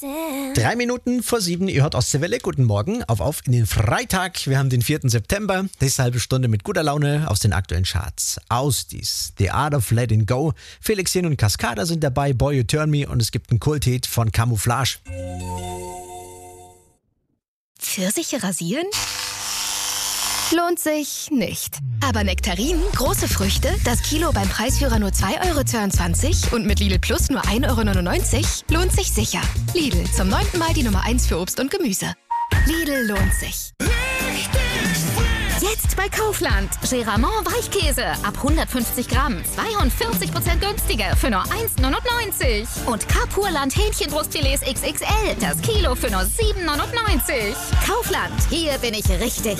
7:03, ihr hört Ostseewelle. Guten Morgen, auf in den Freitag. Wir haben den 4. September, nächste halbe Stunde mit guter Laune aus den aktuellen Charts. Ausdies, The Art of Letting Go, Felix Jen und Cascada sind dabei, Boy You Turn Me und es gibt einen Kulthit von Camouflage. Pfirsiche rasieren? Lohnt sich nicht. Aber Nektarinen, große Früchte, das Kilo beim Preisführer nur 2,22 € und mit Lidl Plus nur 1,99 € lohnt sich sicher. Lidl, zum 9. Mal die Nummer 1 für Obst und Gemüse. Lidl lohnt sich. Jetzt bei Kaufland. Geramont Weichkäse ab 150 Gramm. 42% günstiger für nur 1,99 €. Und Kapurland Hähnchenbrustfilets XXL. Das Kilo für nur 7,99 €. Kaufland, hier bin ich richtig.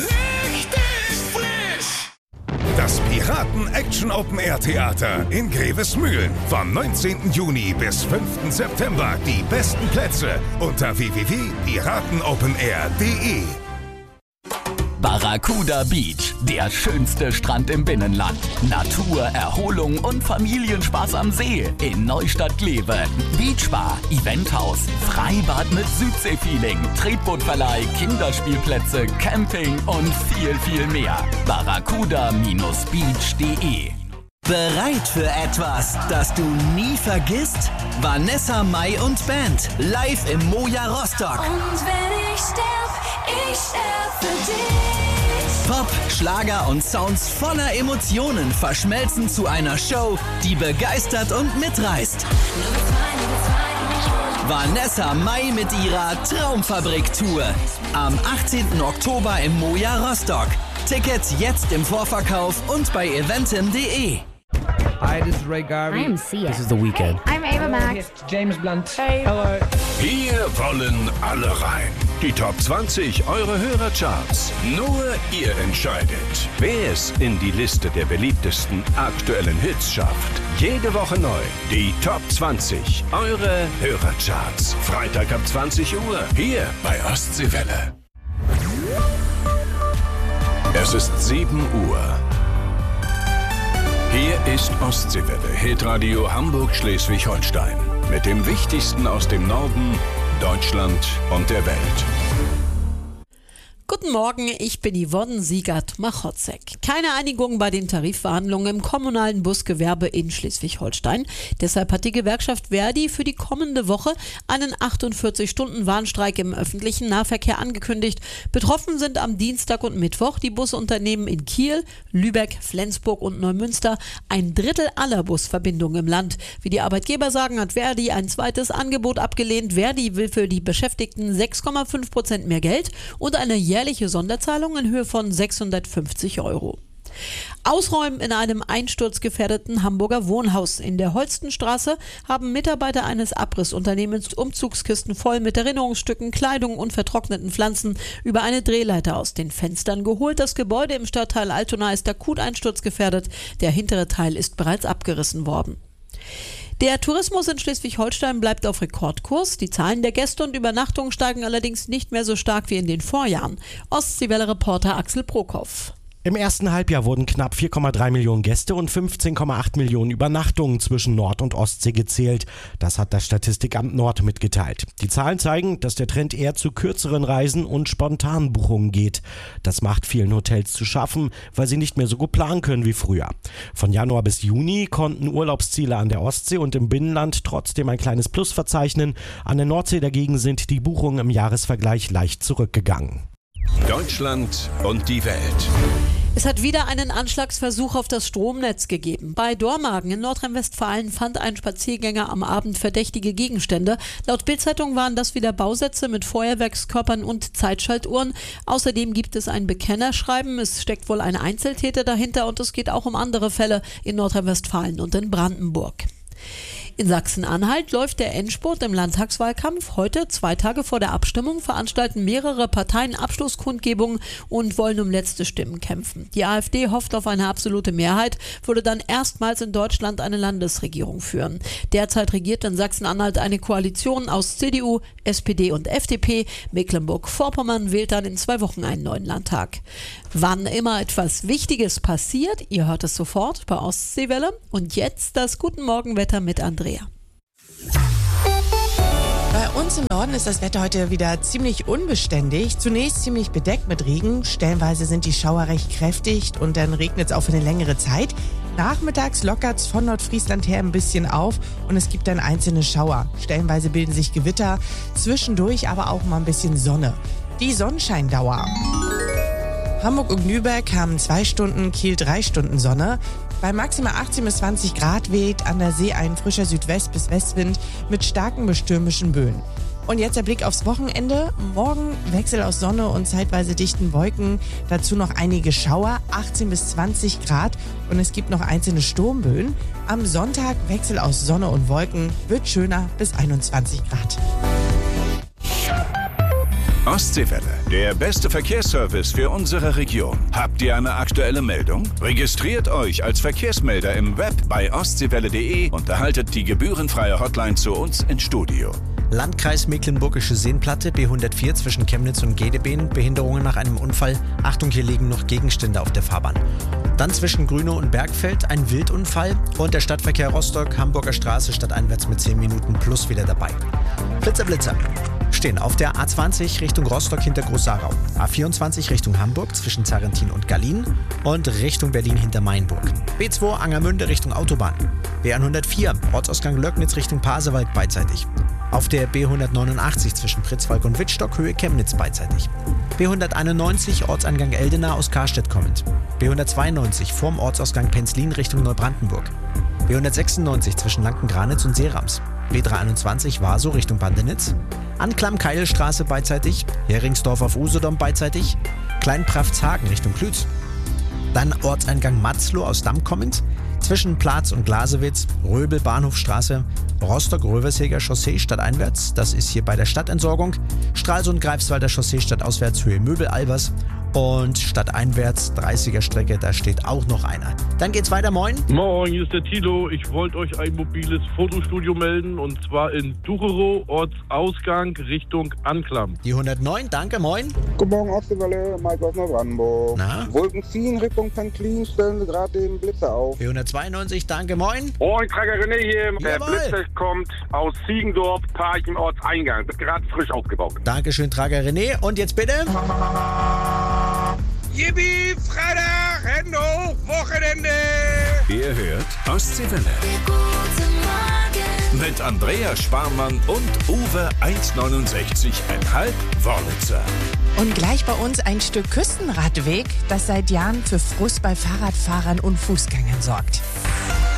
Das Piraten-Action-Open-Air-Theater in Grevesmühlen. Vom 19. Juni bis 5. September. Die besten Plätze unter www.piratenopenair.de. Barracuda Beach, der schönste Strand im Binnenland. Natur, Erholung und Familienspaß am See in Neustadt-Glewe. Beachbar, Eventhaus, Freibad mit Südseefeeling, Tretbootverleih, Kinderspielplätze, Camping und viel, viel mehr. barracuda-beach.de. Bereit für etwas, das du nie vergisst? Vanessa Mai und Band, live im Moja Rostock. Und wenn ich sterb für dich. Pop, Schlager und Sounds voller Emotionen verschmelzen zu einer Show, die begeistert und mitreißt. Vanessa Mai mit ihrer Traumfabrik-Tour. Am 18. Oktober im Moja Rostock. Tickets jetzt im Vorverkauf und bei eventim.de. Hi, this is Ray Garvey. I'm Sia. This is The Weeknd. I'm Ava Max. James Blunt. Hey. Hello. Hier wollen alle rein. Die Top 20 eure Hörercharts. Nur ihr entscheidet, wer es in die Liste der beliebtesten aktuellen Hits schafft. Jede Woche neu. Die Top 20 eure Hörercharts. Freitag ab 20 Uhr. Hier bei Ostseewelle. Es ist 7 Uhr. Hier ist Ostseewelle, Hitradio Hamburg-Schleswig-Holstein. Mit dem Wichtigsten aus dem Norden, Deutschland und der Welt. Guten Morgen, ich bin Yvonne Siegert-Machotzek. Keine Einigung bei den Tarifverhandlungen im kommunalen Busgewerbe in Schleswig-Holstein. Deshalb hat die Gewerkschaft Verdi für die kommende Woche einen 48-Stunden-Warnstreik im öffentlichen Nahverkehr angekündigt. Betroffen sind am Dienstag und Mittwoch die Busunternehmen in Kiel, Lübeck, Flensburg und Neumünster. Ein Drittel aller Busverbindungen im Land. Wie die Arbeitgeber sagen, hat Verdi ein zweites Angebot abgelehnt. Verdi will für die Beschäftigten 6,5% mehr Geld und eine jährliche Sonderzahlung in Höhe von 650 €. Ausräumen in einem einsturzgefährdeten Hamburger Wohnhaus. In der Holstenstraße haben Mitarbeiter eines Abrissunternehmens Umzugskisten voll mit Erinnerungsstücken, Kleidung und vertrockneten Pflanzen über eine Drehleiter aus den Fenstern geholt. Das Gebäude im Stadtteil Altona ist akut einsturzgefährdet. Der hintere Teil ist bereits abgerissen worden. Der Tourismus in Schleswig-Holstein bleibt auf Rekordkurs. Die Zahlen der Gäste und Übernachtungen steigen allerdings nicht mehr so stark wie in den Vorjahren. Ostseewelle-Reporter Axel Prokop. Im ersten Halbjahr wurden knapp 4,3 Millionen Gäste und 15,8 Millionen Übernachtungen zwischen Nord- und Ostsee gezählt. Das hat das Statistikamt Nord mitgeteilt. Die Zahlen zeigen, dass der Trend eher zu kürzeren Reisen und spontanen Buchungen geht. Das macht vielen Hotels zu schaffen, weil sie nicht mehr so gut planen können wie früher. Von Januar bis Juni konnten Urlaubsziele an der Ostsee und im Binnenland trotzdem ein kleines Plus verzeichnen. An der Nordsee dagegen sind die Buchungen im Jahresvergleich leicht zurückgegangen. Deutschland und die Welt. Es hat wieder einen Anschlagsversuch auf das Stromnetz gegeben. Bei Dormagen in Nordrhein-Westfalen fand ein Spaziergänger am Abend verdächtige Gegenstände. Laut Bild-Zeitung waren das wieder Bausätze mit Feuerwerkskörpern und Zeitschaltuhren. Außerdem gibt es ein Bekennerschreiben. Es steckt wohl ein Einzeltäter dahinter und es geht auch um andere Fälle in Nordrhein-Westfalen und in Brandenburg. In Sachsen-Anhalt läuft der Endspurt im Landtagswahlkampf. Heute, 2 Tage vor der Abstimmung, veranstalten mehrere Parteien Abschlusskundgebungen und wollen um letzte Stimmen kämpfen. Die AfD hofft auf eine absolute Mehrheit, würde dann erstmals in Deutschland eine Landesregierung führen. Derzeit regiert in Sachsen-Anhalt eine Koalition aus CDU, SPD und FDP. Mecklenburg-Vorpommern wählt dann in 2 Wochen einen neuen Landtag. Wann immer etwas Wichtiges passiert, ihr hört es sofort bei Ostseewelle. Und jetzt das Guten Morgen Wetter mit Andrea. Bei uns im Norden ist das Wetter heute wieder ziemlich unbeständig. Zunächst ziemlich bedeckt mit Regen. Stellenweise sind die Schauer recht kräftig und dann regnet es auch für eine längere Zeit. Nachmittags lockert es von Nordfriesland her ein bisschen auf und es gibt dann einzelne Schauer. Stellenweise bilden sich Gewitter, zwischendurch aber auch mal ein bisschen Sonne. Die Sonnenscheindauer. Hamburg und Lübeck haben 2 Stunden, Kiel 3 Stunden Sonne. Bei maximal 18 bis 20 Grad weht an der See ein frischer Südwest- bis Westwind mit starken bis stürmischen Böen. Und jetzt der Blick aufs Wochenende. Morgen Wechsel aus Sonne und zeitweise dichten Wolken. Dazu noch einige Schauer, 18 bis 20 Grad. Und es gibt noch einzelne Sturmböen. Am Sonntag Wechsel aus Sonne und Wolken, wird schöner bis 21 Grad. Ostseewelle, der beste Verkehrsservice für unsere Region. Habt ihr eine aktuelle Meldung? Registriert euch als Verkehrsmelder im Web bei ostseewelle.de und erhaltet die gebührenfreie Hotline zu uns ins Studio. Landkreis Mecklenburgische Seenplatte, B104 zwischen Chemnitz und Gedebeen, Behinderungen nach einem Unfall. Achtung, hier liegen noch Gegenstände auf der Fahrbahn. Dann zwischen Grünow und Bergfeld ein Wildunfall und der Stadtverkehr Rostock, Hamburger Straße stadteinwärts mit 10 Minuten plus wieder dabei. Blitzer. Stehen auf der A20 Richtung Rostock hinter Großarau, A24 Richtung Hamburg zwischen Zarrentin und Gallien und Richtung Berlin hinter Mainburg. B2 Angermünde Richtung Autobahn, B104 Ortsausgang Löcknitz Richtung Pasewalk beidseitig. Auf der B189 zwischen Pritzwalk und Wittstock Höhe Chemnitz beidseitig. B191 Ortseingang Eldena aus Karstedt kommend. B192 vorm Ortsausgang Penzlin Richtung Neubrandenburg. B196 zwischen Lanken-Granitz und Seerams. B321 Warsow Richtung Bandenitz. Anklam-Keilstraße beidseitig. Heringsdorf auf Usedom beidseitig. Kleinpraftshagen Richtung Klütz. Dann Ortseingang Matzloh aus Damm kommend. Zwischen Platz und Glasewitz, Röbel Bahnhofstraße, Rostock-Röverseger Chaussee stadteinwärts, das ist hier bei der Stadtentsorgung, Stralsund-Greifswalder Chaussee stadtauswärts Höhe Möbel-Albers und stadteinwärts 30er Strecke, da steht auch noch einer. Dann geht's weiter, moin. Moin, hier ist der Tilo. Ich wollte euch ein mobiles Fotostudio melden und zwar in Ducherow, Ortsausgang Richtung Anklam. Die 109, danke, moin. Guten Morgen, Ostseewelle, Mike aus Neubrandenburg. Na? Wolken ziehen Richtung Penzlin, stellen wir gerade den Blitzer auf. B192, danke, moin. Moin, Trager René hier. Der Jawohl. Blitzer kommt aus Ziegendorf, Park im Ortseingang. Wird gerade frisch aufgebaut. Dankeschön, Trager René. Und jetzt bitte? Yippie, Freitag, Hände hoch, Wochenende. Ihr hört Ostseewelle. Mit Andrea Sparmann und Uwe 1,69,5 Wörlitzer. Und gleich bei uns ein Stück Küstenradweg, das seit Jahren für Frust bei Fahrradfahrern und Fußgängern sorgt.